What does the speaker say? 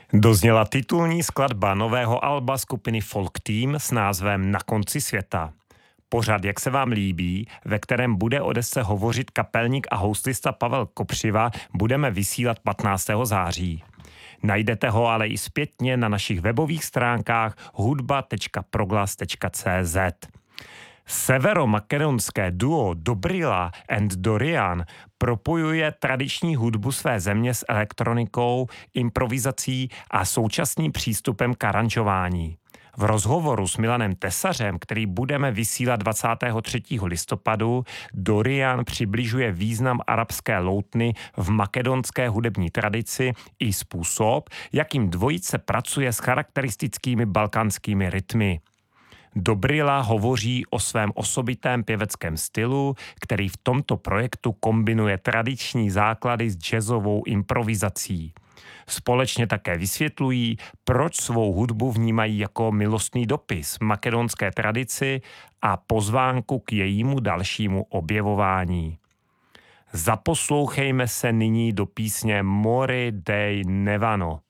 Dozněla titulní skladba nového alba skupiny Folk Team s názvem Na konci světa. Pořad, jak se vám líbí, ve kterém bude o desce hovořit kapelník a houslista Pavel Kopřiva, budeme vysílat 15. září. Najdete ho ale i zpětně na našich webových stránkách hudba.proglas.cz. Severomakedonské duo Dobrila and Dorian propojuje tradiční hudbu své země s elektronikou, improvizací a současným přístupem k aranžování. V rozhovoru s Milanem Tesařem, který budeme vysílat 23. listopadu, Dorian přibližuje význam arabské loutny v makedonské hudební tradici i způsob, jakým dvojice pracuje s charakteristickými balkánskými rytmy. Dobrila hovoří o svém osobitém pěveckém stylu, který v tomto projektu kombinuje tradiční základy s jazzovou improvizací. Společně také vysvětlují, proč svou hudbu vnímají jako milostný dopis makedonské tradici a pozvánku k jejímu dalšímu objevování. Zaposlouchejme se nyní do písně Mori dei Nevano.